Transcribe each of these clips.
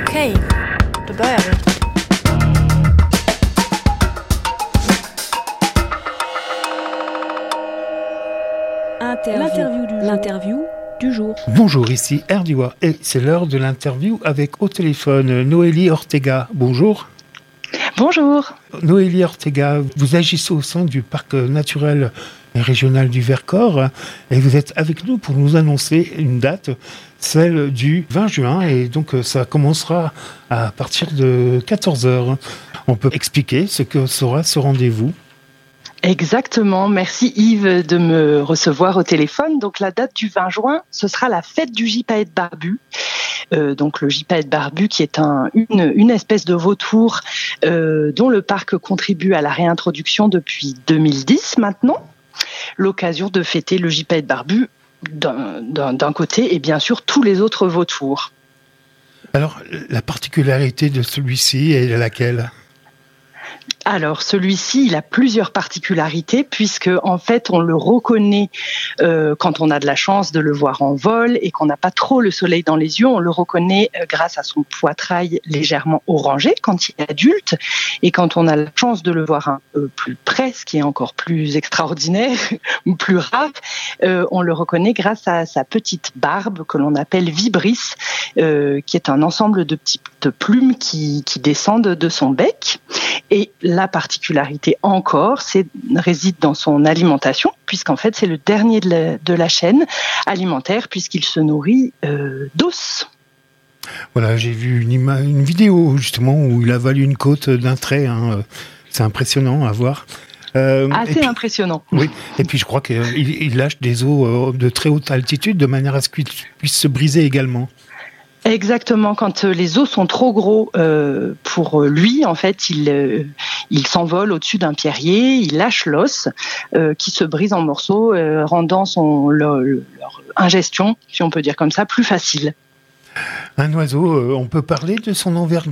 Okej, då börjar vi. L'interview du jour. Bonjour, ici Erdiwa et c'est l'heure de l'interview avec au téléphone Noélie Ortega. Bonjour. Bonjour. Noélie Ortega, vous agissez au sein du parc naturel et régional du Vercors et vous êtes avec nous pour nous annoncer une date, celle du 20 juin et donc ça commencera à partir de 14h. On peut expliquer ce que sera ce rendez-vous? Exactement, merci Yves de me recevoir au téléphone. Donc la date du 20 juin, ce sera la fête du gypaète barbu. Donc le gypaète barbu qui est une espèce de vautour dont le parc contribue à la réintroduction depuis 2010 maintenant. L'occasion de fêter le gypaète barbu d'un côté et bien sûr tous les autres vautours. Alors la particularité de celui-ci est laquelle ? Alors celui-ci, il a plusieurs particularités puisque en fait on le reconnaît quand on a de la chance de le voir en vol et qu'on n'a pas trop le soleil dans les yeux, on le reconnaît grâce à son poitrail légèrement orangé quand il est adulte et quand on a la chance de le voir un peu plus près, ce qui est encore plus extraordinaire ou plus rare, on le reconnaît grâce à sa petite barbe que l'on appelle vibris, qui est un ensemble de petites plumes qui descendent de son bec. Et la particularité encore, réside dans son alimentation, puisqu'en fait c'est le dernier de la chaîne alimentaire, puisqu'il se nourrit d'os. Voilà, j'ai vu une vidéo justement où il avale une côte d'un trait. C'est impressionnant à voir. Assez impressionnant. Oui, et puis je crois qu'il lâche des os de très haute altitude de manière à ce qu'il puisse se briser également. Exactement, quand les os sont trop gros pour lui, en fait, il s'envole au-dessus d'un pierrier, il lâche l'os qui se brise en morceaux, rendant leur ingestion, si on peut dire comme ça, plus facile. Un oiseau, on peut parler de son envergure ?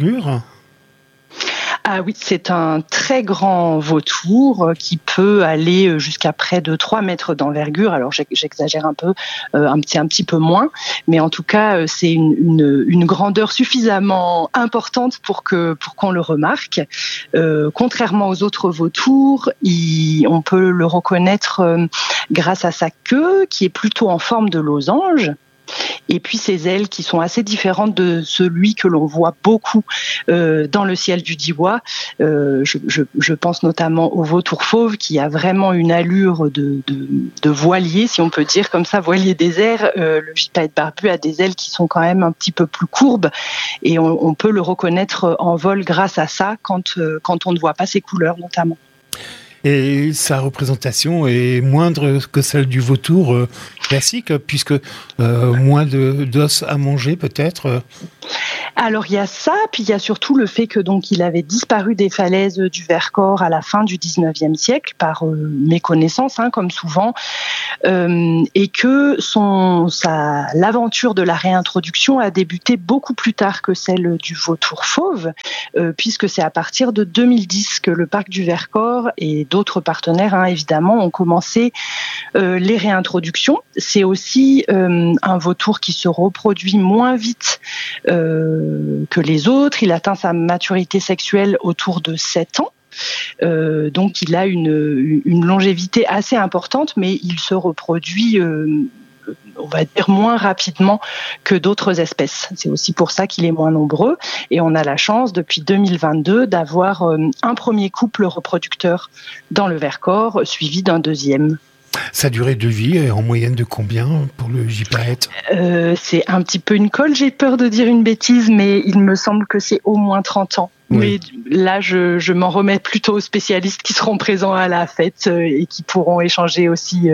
Ah oui, c'est un très grand vautour qui peut aller jusqu'à près de 3 mètres d'envergure. Alors j'exagère un peu, un petit peu moins, mais en tout cas c'est une grandeur suffisamment importante pour qu'on le remarque. Contrairement aux autres vautours, on peut le reconnaître grâce à sa queue qui est plutôt en forme de losange. Et puis ses ailes qui sont assez différentes de celui que l'on voit beaucoup dans le ciel du Diois. Je pense notamment au vautour fauve qui a vraiment une allure de voilier, si on peut dire comme ça, voilier des airs. Le gypaète barbu a des ailes qui sont quand même un petit peu plus courbes et on peut le reconnaître en vol grâce à ça quand on ne voit pas ses couleurs notamment. Et sa représentation est moindre que celle du vautour classique, puisque moins d'os à manger peut-être. Alors il y a ça, puis il y a surtout le fait que donc il avait disparu des falaises du Vercors à la fin du 19e siècle par méconnaissance, comme souvent, et que l'aventure de la réintroduction a débuté beaucoup plus tard que celle du vautour fauve, puisque c'est à partir de 2010 que le parc du Vercors et d'autres partenaires évidemment ont commencé les réintroductions. C'est aussi un vautour qui se reproduit moins vite que les autres. Il atteint sa maturité sexuelle autour de 7 ans. Donc il a une longévité assez importante, mais il se reproduit on va dire moins rapidement que d'autres espèces. C'est aussi pour ça qu'il est moins nombreux et on a la chance depuis 2022 d'avoir un premier couple reproducteur dans le Vercors suivi d'un deuxième. Sa durée de vie est en moyenne de combien pour le gypaète ? C'est un petit peu une colle, j'ai peur de dire une bêtise, mais il me semble que c'est au moins 30 ans. Oui. Mais là, je m'en remets plutôt aux spécialistes qui seront présents à la fête et qui pourront échanger aussi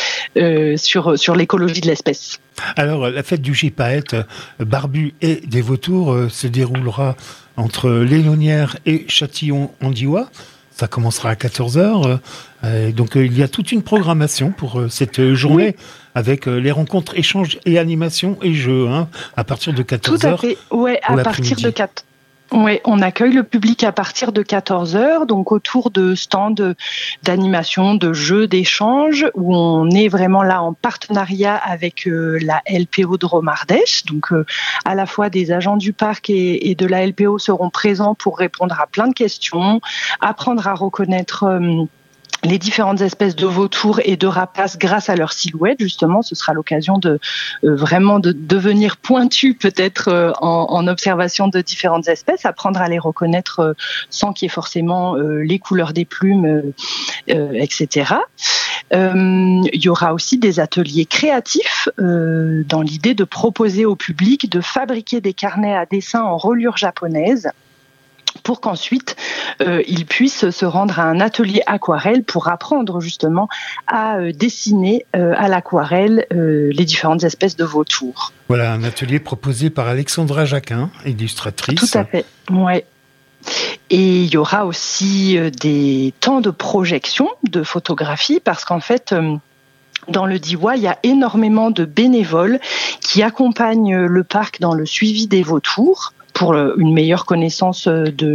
sur l'écologie de l'espèce. Alors, la fête du gypaète barbu et des vautours se déroulera entre Lénonière et Châtillon-en-Diois. Ça commencera à 14h. Donc, il y a toute une programmation pour cette journée avec les rencontres, échanges et animations et jeux à partir de 14h. Tout à fait. Ouais, à partir de 4. Oui, on accueille le public à partir de 14h, donc autour de stands d'animation, de jeux, d'échanges, où on est vraiment là en partenariat avec la LPO de Romardèche. Donc à la fois des agents du parc et de la LPO seront présents pour répondre à plein de questions, apprendre à reconnaître les différentes espèces de vautours et de rapaces grâce à leur silhouette. Justement, ce sera l'occasion de vraiment de devenir pointu peut-être en observation de différentes espèces, apprendre à les reconnaître sans qu'il y ait forcément les couleurs des plumes, etc. Il y aura aussi des ateliers créatifs dans l'idée de proposer au public de fabriquer des carnets à dessin en reliure japonaise, pour qu'ensuite ils puissent se rendre à un atelier aquarelle pour apprendre justement à dessiner à l'aquarelle les différentes espèces de vautours. Voilà, un atelier proposé par Alexandra Jacquin, illustratrice. Tout à fait, ouais. Et il y aura aussi des temps de projection de photographie, parce qu'en fait, dans le Diois, il y a énormément de bénévoles qui accompagnent le parc dans le suivi des vautours, pour une meilleure connaissance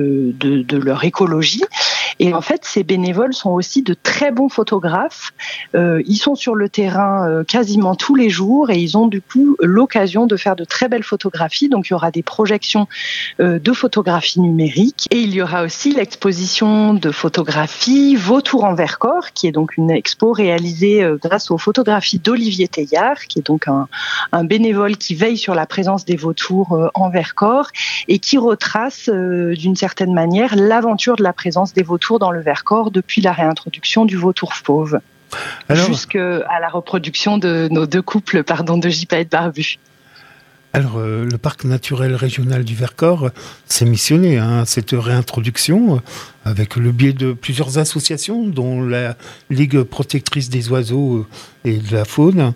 de leur écologie. Et en fait, ces bénévoles sont aussi de très bons photographes. Ils sont sur le terrain quasiment tous les jours et ils ont du coup l'occasion de faire de très belles photographies. Donc, il y aura des projections de photographie numérique. Et il y aura aussi l'exposition de photographie Vautours en Vercors, qui est donc une expo réalisée grâce aux photographies d'Olivier Teillard, qui est donc un bénévole qui veille sur la présence des vautours en Vercors et qui retrace d'une certaine manière l'aventure de la présence des vautours dans le Vercors depuis la réintroduction du vautour fauve jusqu'à la reproduction de nos deux couples de gypaètes barbus. Alors, le parc naturel régional du Vercors s'est missionné à cette réintroduction avec le biais de plusieurs associations, dont la Ligue protectrice des oiseaux et de la faune.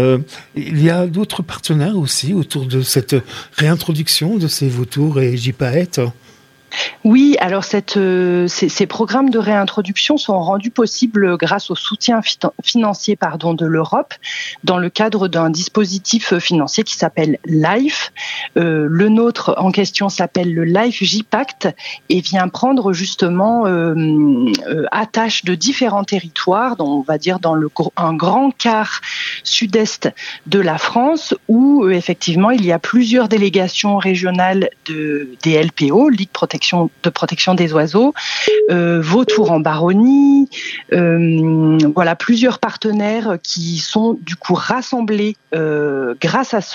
Il y a d'autres partenaires aussi autour de cette réintroduction de ces vautours et gypaètes. Oui, alors ces programmes de réintroduction sont rendus possibles grâce au soutien financier de l'Europe dans le cadre d'un dispositif financier qui s'appelle LIFE. Le nôtre en question s'appelle le LIFE JPACT et vient prendre justement attache de différents territoires, dont on va dire dans un grand quart sud-est de la France, où effectivement il y a plusieurs délégations régionales des LPO, Ligue de protection des oiseaux, Vautours en Baronnie, voilà plusieurs partenaires qui sont du coup rassemblés grâce à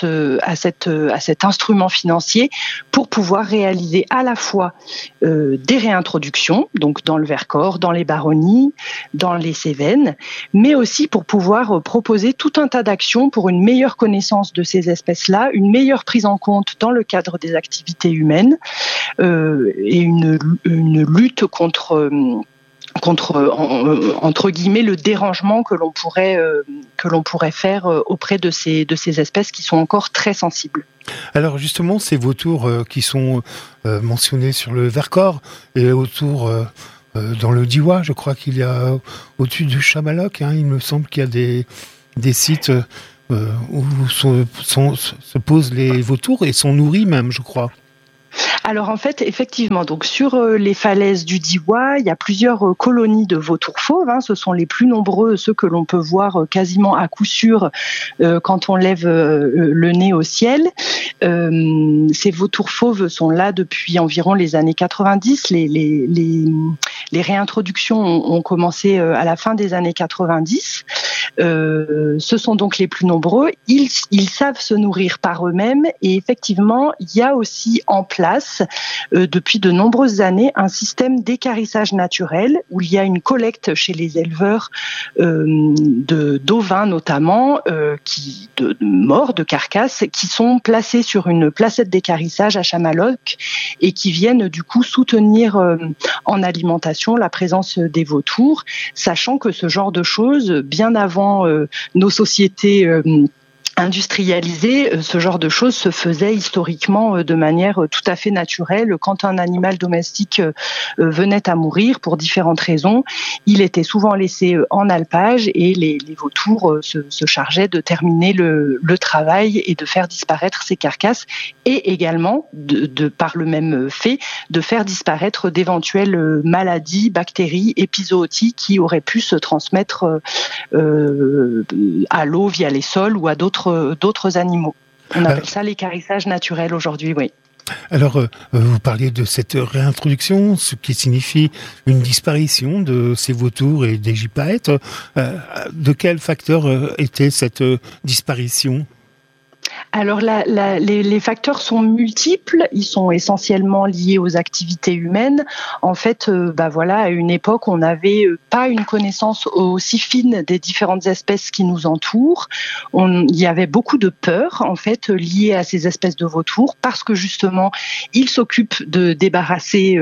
cet instrument financier pour pouvoir réaliser à la fois des réintroductions, donc dans le Vercors, dans les Baronnies, dans les Cévennes, mais aussi pour pouvoir proposer tout un tas d'actions pour une meilleure connaissance de ces espèces-là, une meilleure prise en compte dans le cadre des activités humaines, et une lutte contre entre guillemets le dérangement que l'on pourrait faire auprès de ces espèces qui sont encore très sensibles. Alors justement, ces vautours qui sont mentionnés sur le Vercors et autour dans le Diois, je crois qu'il y a au-dessus du Chamaloc, il me semble qu'il y a des sites où se posent les vautours et sont nourris même, je crois. Alors en fait, effectivement, donc sur les falaises du Diois, il y a plusieurs colonies de vautours fauves. Ce sont les plus nombreux, ceux que l'on peut voir quasiment à coup sûr quand on lève le nez au ciel. Ces vautours fauves sont là depuis environ les années 90. Les réintroductions ont commencé à la fin des années 90. Ce sont donc les plus nombreux. Ils savent se nourrir par eux-mêmes et effectivement, il y a aussi en place depuis de nombreuses années un système d'équarrissage naturel où il y a une collecte chez les éleveurs d'ovins notamment, morts, de carcasses, qui sont placés sur une placette d'équarrissage à Chamaloc et qui viennent du coup soutenir en alimentation la présence des vautours, sachant que ce genre de choses, bien avant nos sociétés industrialisé, ce genre de choses se faisait historiquement de manière tout à fait naturelle. Quand un animal domestique venait à mourir pour différentes raisons, il était souvent laissé en alpage et les vautours se chargeaient de terminer le travail et de faire disparaître ces carcasses et également, par le même fait, de faire disparaître d'éventuelles maladies, bactéries, épizooties qui auraient pu se transmettre à l'eau via les sols ou à d'autres animaux. On appelle ça l'équarrissage naturel aujourd'hui, oui. Alors, vous parliez de cette réintroduction, ce qui signifie une disparition de ces vautours et des gypaètes. De quel facteur était cette disparition ? Alors les facteurs sont multiples, ils sont essentiellement liés aux activités humaines. En fait, à une époque, on n'avait pas une connaissance aussi fine des différentes espèces qui nous entourent. Il y avait beaucoup de peur en fait liée à ces espèces de vautours parce que justement, ils s'occupent de débarrasser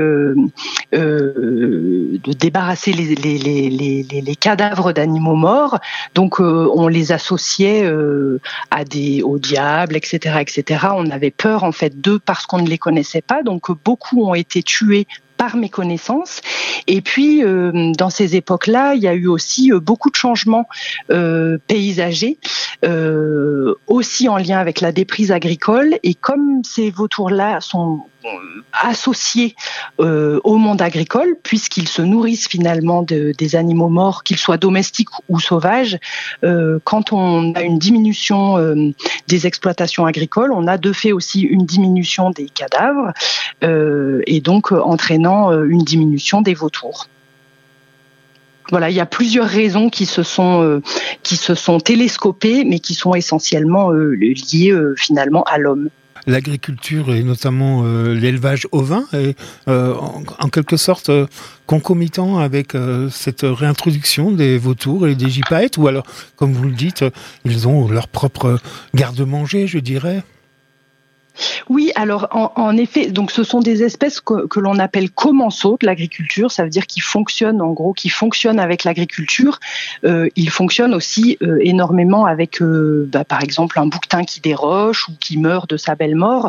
les cadavres d'animaux morts. Donc on les associait aux diables, etc., etc. On avait peur en fait d'eux parce qu'on ne les connaissait pas. Donc beaucoup ont été tués par méconnaissance. Et puis, dans ces époques-là, il y a eu aussi beaucoup de changements paysagers, aussi en lien avec la déprise agricole. Et comme ces vautours-là sont associés au monde agricole, puisqu'ils se nourrissent finalement des animaux morts, qu'ils soient domestiques ou sauvages, quand on a une diminution des exploitations agricoles, on a de fait aussi une diminution des cadavres, et donc entraînant une diminution des vautours. Voilà, il y a plusieurs raisons qui se sont télescopées, mais qui sont essentiellement liées finalement à l'homme. L'agriculture et notamment l'élevage ovin est en quelque sorte concomitant avec cette réintroduction des vautours et des gypaètes, ou alors, comme vous le dites, ils ont leur propre garde-manger, je dirais. Oui, alors en effet, donc ce sont des espèces que l'on appelle commensaux de l'agriculture. Ça veut dire qu'ils fonctionnent, en gros, qui fonctionnent avec l'agriculture. Ils fonctionnent aussi énormément avec, par exemple, un bouquetin qui déroche ou qui meurt de sa belle mort.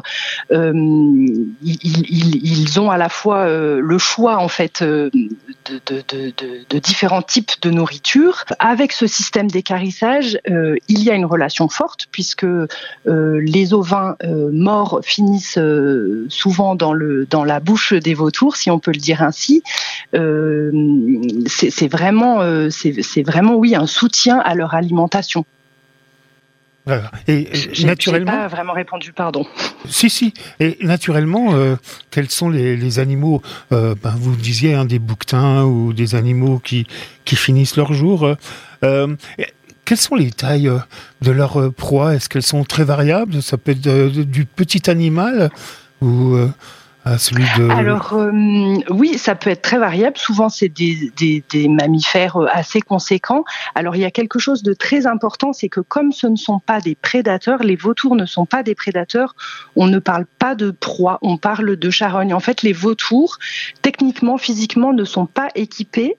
Ils ont à la fois le choix en fait de différents types de nourriture. Avec ce système d'équarrissage, il y a une relation forte puisque les ovins morts finissent souvent dans la bouche des vautours, si on peut le dire ainsi. C'est vraiment oui un soutien à leur alimentation. Voilà. Et naturellement, j'ai pas vraiment répondu, pardon. Si. Et naturellement, quels sont les animaux vous disiez des bouquetins ou des animaux qui finissent leur jour. Quelles sont les tailles de leurs proies ? Est-ce qu'elles sont très variables ? Ça peut être du petit animal ou celui de... Alors oui, ça peut être très variable. Souvent, c'est des mammifères assez conséquents. Alors il y a quelque chose de très important, c'est que comme ce ne sont pas des prédateurs, les vautours ne sont pas des prédateurs, on ne parle pas de proie, on parle de charogne. En fait, les vautours, techniquement, physiquement, ne sont pas équipés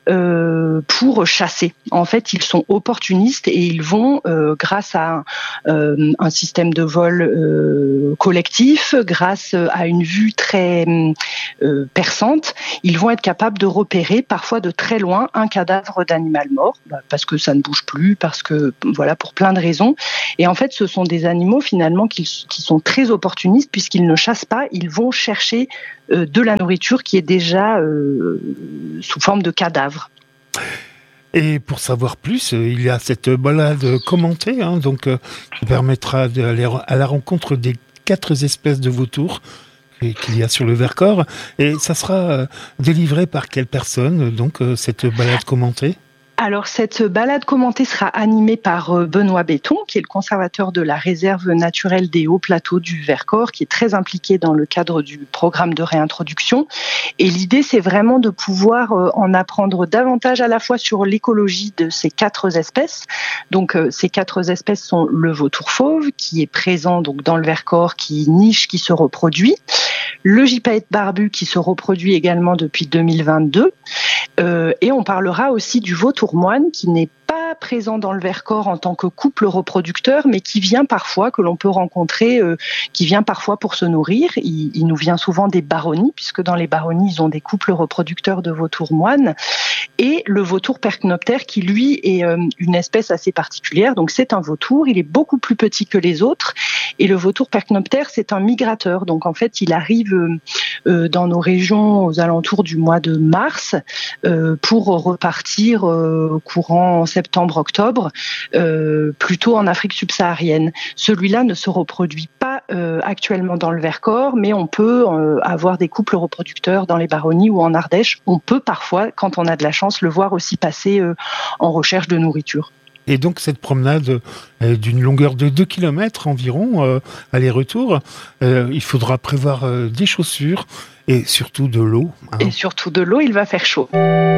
pour chasser. En fait, ils sont opportunistes et ils vont, grâce à un système de vol collectif, grâce à une vue très perçante, ils vont être capables de repérer parfois de très loin un cadavre d'animal mort, parce que ça ne bouge plus, parce que voilà, pour plein de raisons. Et en fait, ce sont des animaux finalement qui sont très opportunistes puisqu'ils ne chassent pas, ils vont chercher de la nourriture qui est déjà sous forme de cadavre. Et pour savoir plus, il y a cette balade commentée, qui permettra d'aller à la rencontre des 4 espèces de vautours qu'il y a sur le Vercors. Et ça sera délivré par quelle personne, donc, cette balade commentée ? Alors, cette balade commentée sera animée par Benoît Béton, qui est le conservateur de la réserve naturelle des hauts plateaux du Vercors, qui est très impliqué dans le cadre du programme de réintroduction. Et l'idée, c'est vraiment de pouvoir en apprendre davantage à la fois sur l'écologie de ces 4 espèces. Donc, ces 4 espèces sont le vautour fauve, qui est présent donc dans le Vercors, qui niche, qui se reproduit. Le gypaète barbu, qui se reproduit également depuis 2022. Et on parlera aussi du vautour moine, qui n'est pas pas présent dans le Vercors en tant que couple reproducteur, mais qui vient parfois, que l'on peut rencontrer, qui vient parfois pour se nourrir. Il nous vient souvent des baronnies, puisque dans les baronnies, ils ont des couples reproducteurs de vautours moines. Et le vautour percnoptère, qui lui est une espèce assez particulière. Donc c'est un vautour, il est beaucoup plus petit que les autres. Et le vautour percnoptère, c'est un migrateur. Donc en fait, il arrive dans nos régions aux alentours du mois de mars pour repartir courant septembre-octobre, plutôt en Afrique subsaharienne. Celui-là ne se reproduit pas actuellement dans le Vercors, mais on peut avoir des couples reproducteurs dans les baronnies ou en Ardèche. On peut parfois, quand on a de la chance, le voir aussi passer en recherche de nourriture. Et donc cette promenade d'une longueur de 2 km environ, aller-retour, il faudra prévoir des chaussures et surtout de l'eau. Et surtout de l'eau, il va faire chaud.